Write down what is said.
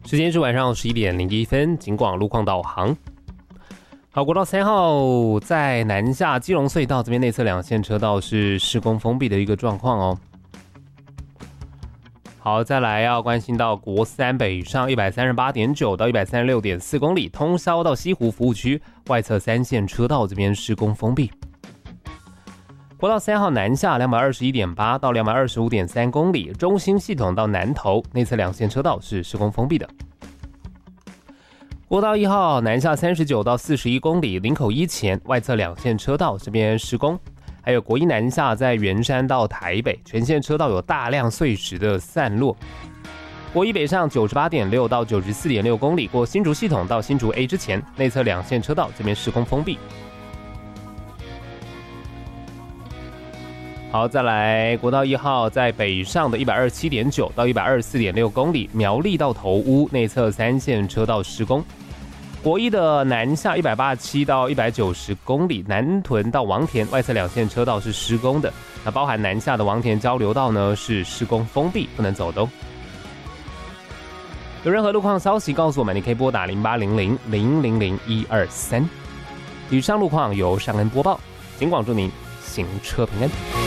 时间是晚上11:01，警广路况导航。好，国道3号在南下基隆隧道这边内侧2线车道是施工封闭的一个状况哦。好，再来要关心到国3北上138.9到136.4公里，通霄到西湖服务区外侧3线车道这边施工封闭。国道3号南下221.8到225.3公里，中兴系统到南投内侧2线车道是施工封闭的。国道1号南下39到41公里，林口一前外侧2线车道这边施工。还有国一南下在圆山到台北，全线车道有大量碎石的散落。国一北上98.6到94.6公里，过新竹系统到新竹 A 之前，内侧2线车道这边施工封闭。好，再来国道1号在北上的127.9到124.6公里，苗栗到头屋内侧3线车道施工。国一的南下187到190公里，南屯到王田外侧2线车道是施工的，那包含南下的王田交流道呢是施工封闭，不能走的哦。有任何路况消息告诉我们，你可以拨打0800-000-123。以上路况由尚恩播报，警广祝您行车平安。